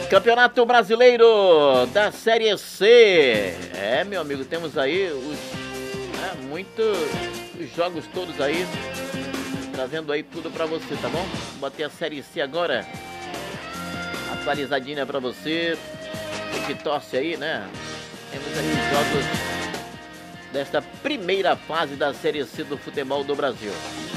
Campeonato Brasileiro da Série C. Meu amigo, temos aí os jogos todos aí, trazendo aí tudo pra você, tá bom? Vou bater a Série C agora, atualizadinha pra você, que torce aí, né? Temos aí os jogos desta primeira fase da Série C do futebol do Brasil.